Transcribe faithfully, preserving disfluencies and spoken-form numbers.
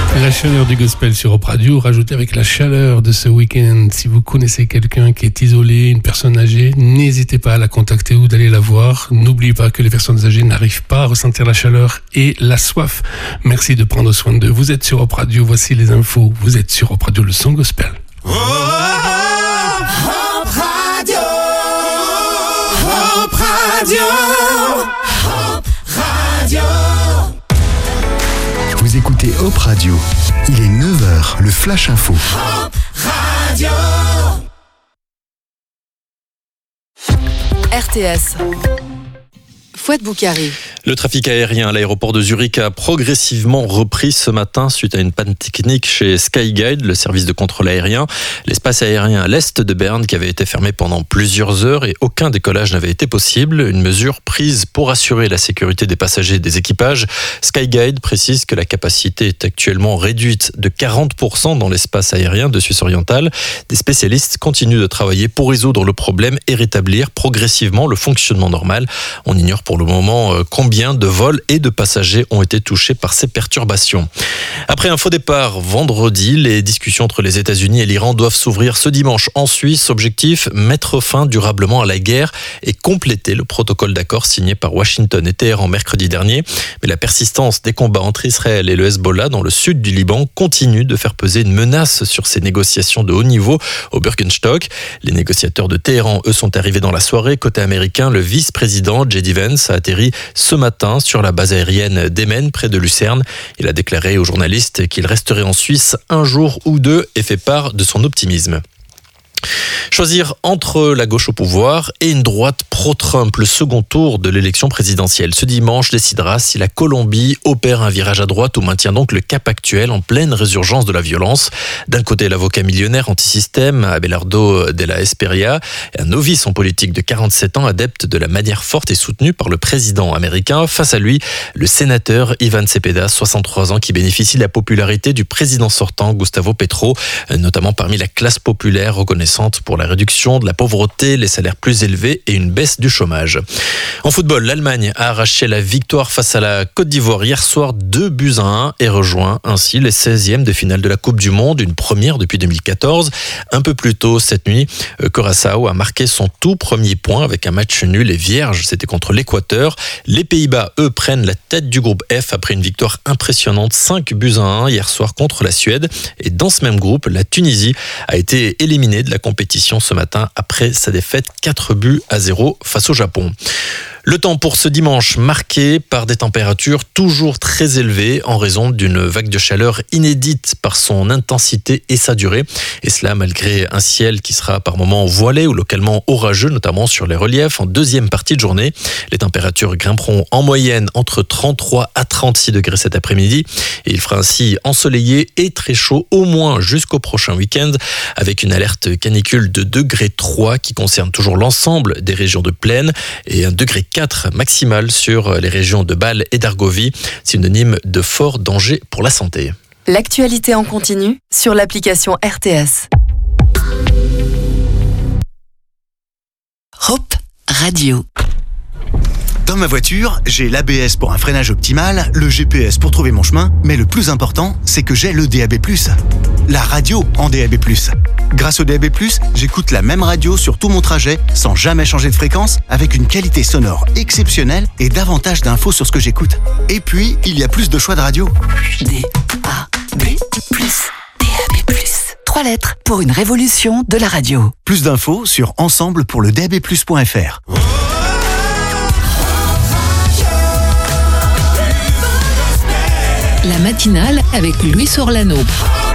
La chaleur du gospel sur Europe Radio, rajoutée avec la chaleur de ce week-end. Si vous connaissez quelqu'un qui est isolé, une personne âgée, n'hésitez pas à la contacter ou d'aller la voir. N'oubliez pas que les personnes âgées n'arrivent pas à ressentir la chaleur et la soif. Merci de prendre soin d'eux. Vous êtes sur Europe Radio, voici les infos. Vous êtes sur Europe Radio, le son gospel. Oh, oh, oh, Europe Radio, Europe Radio, Europe Radio. Vous écoutez Europe Radio. Il est neuf heures, le Flash Info. Europe Radio. R T S. Fouad Boukari. Le trafic aérien à l'aéroport de Zurich a progressivement repris ce matin suite à une panne technique chez Skyguide, le service de contrôle aérien. L'espace aérien à l'est de Berne qui avait été fermé pendant plusieurs heures et aucun décollage n'avait été possible. Une mesure prise pour assurer la sécurité des passagers et des équipages. Skyguide précise que la capacité est actuellement réduite de quarante pour cent dans l'espace aérien de Suisse orientale. Des spécialistes continuent de travailler pour résoudre le problème et rétablir progressivement le fonctionnement normal. On ignore pour le moment combien de vols et de passagers ont été touchés par ces perturbations. Après un faux départ vendredi, les discussions entre les États-Unis et l'Iran doivent s'ouvrir ce dimanche en Suisse. Objectif, mettre fin durablement à la guerre et compléter le protocole d'accord signé par Washington et Téhéran mercredi dernier. Mais la persistance des combats entre Israël et le Hezbollah dans le sud du Liban continue de faire peser une menace sur ces négociations de haut niveau au Birkenstock. Les négociateurs de Téhéran, eux, sont arrivés dans la soirée. Côté américain, le vice-président J D Vance a atterri ce matin sur la base aérienne d'Emmen, près de Lucerne. Il a déclaré aux journalistes qu'il resterait en Suisse un jour ou deux et fait part de son optimisme. Choisir entre la gauche au pouvoir et une droite pro-Trump, le second tour de l'élection présidentielle. Ce dimanche décidera si la Colombie opère un virage à droite ou maintient donc le cap actuel en pleine résurgence de la violence. D'un côté, l'avocat millionnaire anti-système Abelardo de la Esperia, un novice en politique de quarante-sept ans, adepte de la manière forte et soutenue par le président américain. Face à lui, le sénateur Ivan Cepeda, soixante-trois ans, qui bénéficie de la popularité du président sortant Gustavo Petro, notamment parmi la classe populaire reconnaissante pour la réduction de la pauvreté, les salaires plus élevés et une baisse du chômage. En football, l'Allemagne a arraché la victoire face à la Côte d'Ivoire hier soir, deux buts à un, et rejoint ainsi les seizièmes de finale de la Coupe du Monde, une première depuis deux mille quatorze. Un peu plus tôt cette nuit, Curaçao a marqué son tout premier point avec un match nul et vierge, c'était contre l'Équateur. Les Pays-Bas, eux, prennent la tête du groupe F après une victoire impressionnante, cinq buts à un hier soir contre la Suède. Et dans ce même groupe, la Tunisie a été éliminée de la compétition ce matin après sa défaite quatre buts à zéro face au Japon. Le temps pour ce dimanche marqué par des températures toujours très élevées en raison d'une vague de chaleur inédite par son intensité et sa durée. Et cela malgré un ciel qui sera par moments voilé ou localement orageux, notamment sur les reliefs en deuxième partie de journée. Les températures grimperont en moyenne entre trente-trois à trente-six degrés cet après-midi. Et il fera ainsi ensoleillé et très chaud au moins jusqu'au prochain week-end avec une alerte canicule de degré trois qui concerne toujours l'ensemble des régions de plaine et un degré quatre maximal sur les régions de Bâle et d'Argovie, synonyme de fort danger pour la santé. L'actualité en continu sur l'application R T S. Europe Radio. Dans ma voiture, j'ai l'A B S pour un freinage optimal, le G P S pour trouver mon chemin, mais le plus important, c'est que j'ai le D A B plus. La radio en D A B plus. Grâce au D A B plus, j'écoute la même radio sur tout mon trajet, sans jamais changer de fréquence, avec une qualité sonore exceptionnelle et davantage d'infos sur ce que j'écoute. Et puis, il y a plus de choix de radio. D A B plus. D A B plus. Trois lettres pour une révolution de la radio. Plus d'infos sur ensemble pour le D A B plus point F R. La matinale avec Luis Orlano.